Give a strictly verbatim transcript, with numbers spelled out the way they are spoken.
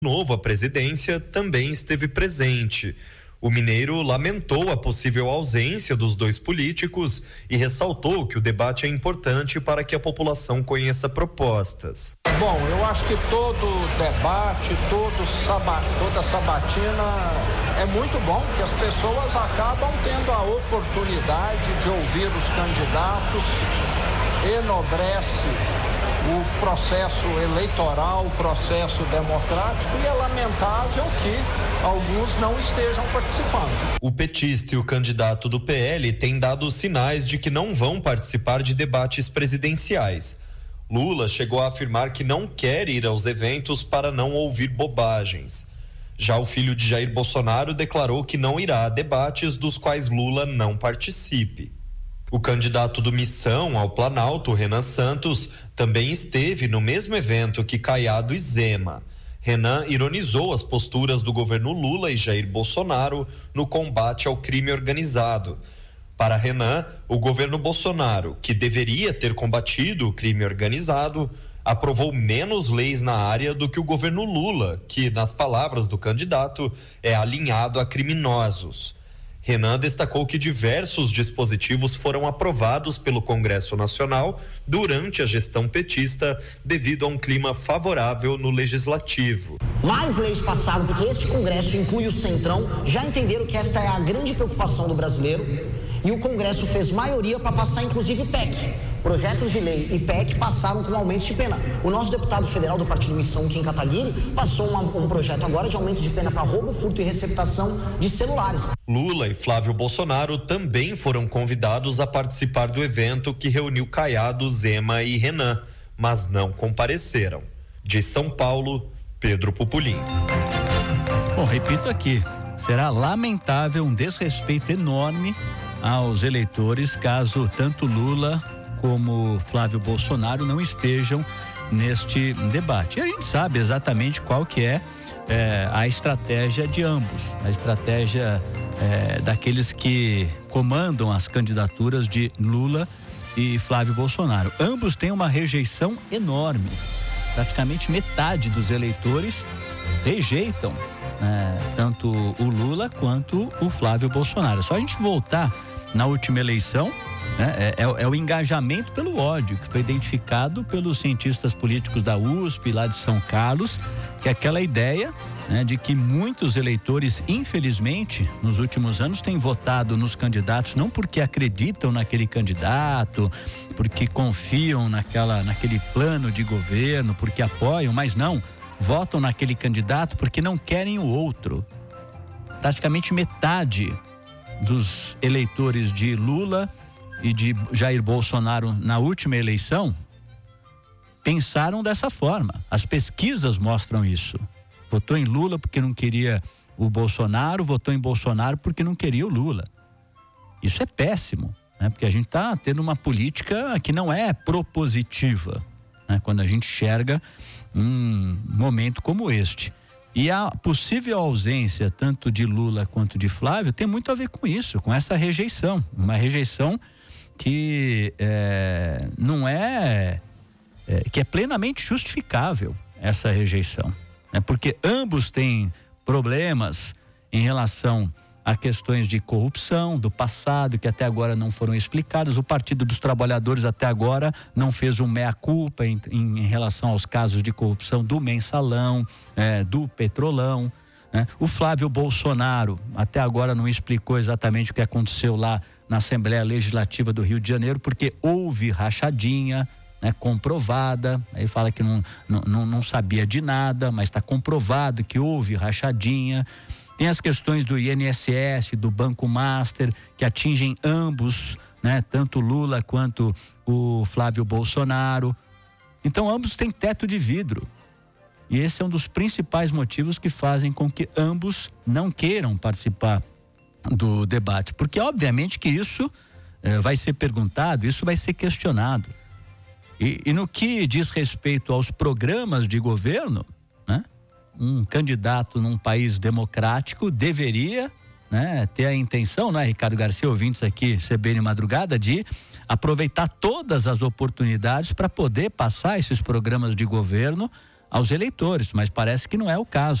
Novo à presidência também esteve presente. O mineiro lamentou a possível ausência dos dois políticos e ressaltou que o debate é importante para que a população conheça propostas. Bom, eu acho que todo debate, todo sabat, toda sabatina é muito bom, porque as pessoas acabam tendo a oportunidade de ouvir os candidatos, enobrece o processo eleitoral, o processo democrático, e é lamentável que alguns não estejam participando. O petista e o candidato do P L têm dado sinais de que não vão participar de debates presidenciais. Lula chegou a afirmar que não quer ir aos eventos para não ouvir bobagens. Já o filho de Jair Bolsonaro declarou que não irá a debates dos quais Lula não participe. O candidato do Missão ao Planalto, Renan Santos, também esteve no mesmo evento que Caiado e Zema. Renan ironizou as posturas do governo Lula e Jair Bolsonaro no combate ao crime organizado. Para Renan, o governo Bolsonaro, que deveria ter combatido o crime organizado, aprovou menos leis na área do que o governo Lula, que, nas palavras do candidato, é alinhado a criminosos. Renan destacou que diversos dispositivos foram aprovados pelo Congresso Nacional durante a gestão petista devido a um clima favorável no Legislativo. Mais leis passaram porque este Congresso inclui o Centrão, já entenderam que esta é a grande preocupação do brasileiro e o Congresso fez maioria para passar inclusive P E C. Projetos de lei e P E C passaram com aumento de pena. O nosso deputado federal do Partido Missão, Kim Kataguiri, passou uma, um projeto agora de aumento de pena para roubo, furto e receptação de celulares. Lula e Flávio Bolsonaro também foram convidados a participar do evento que reuniu Caiado, Zema e Renan, mas não compareceram. De São Paulo, Pedro Pupulim. Bom, repito aqui, será lamentável, um desrespeito enorme aos eleitores caso tanto Lula como Flávio Bolsonaro não estejam neste debate. E a gente sabe exatamente qual que é, é a estratégia de ambos, a estratégia é, daqueles que comandam as candidaturas de Lula e Flávio Bolsonaro. Ambos têm uma rejeição enorme. Praticamente metade dos eleitores rejeitam é, tanto o Lula quanto o Flávio Bolsonaro. Só a gente voltar na última eleição, É, é, é o engajamento pelo ódio que foi identificado pelos cientistas políticos da U S P lá de São Carlos, que é aquela ideia, né, de que muitos eleitores, infelizmente, nos últimos anos têm votado nos candidatos não porque acreditam naquele candidato, porque confiam naquela, naquele plano de governo, porque apoiam, mas não, votam naquele candidato porque não querem o outro. Praticamente metade dos eleitores de Lula e de Jair Bolsonaro na última eleição pensaram dessa forma. As pesquisas mostram isso. Votou em Lula porque não queria o Bolsonaro, votou em Bolsonaro porque não queria o Lula. Isso é péssimo, né? Porque a gente está tendo uma política que não é propositiva, né? Quando a gente enxerga um momento como este. E a possível ausência tanto de Lula quanto de Flávio tem muito a ver com isso, com essa rejeição. Uma rejeição que é, não é, é, que é plenamente justificável essa rejeição, né? Porque ambos têm problemas em relação a questões de corrupção do passado que até agora não foram explicadas. O Partido dos Trabalhadores até agora não fez um meia-culpa em, em, em relação aos casos de corrupção do Mensalão, é, do Petrolão, né? O Flávio Bolsonaro até agora não explicou exatamente o que aconteceu lá na Assembleia Legislativa do Rio de Janeiro, porque houve rachadinha, né, comprovada. Aí fala que não, não, não sabia de nada, mas está comprovado que houve rachadinha. Tem as questões do I N S S, do Banco Master, que atingem ambos, né, tanto Lula quanto o Flávio Bolsonaro. Então ambos têm teto de vidro. E esse é um dos principais motivos que fazem com que ambos não queiram participar do debate, porque obviamente que isso eh, vai ser perguntado, isso vai ser questionado. E, e no que diz respeito aos programas de governo, né, um candidato num país democrático deveria, né, ter a intenção, né, Ricardo Garcia, ouvintes aqui, C B N Madrugada, de aproveitar todas as oportunidades para poder passar esses programas de governo aos eleitores, mas parece que não é o caso.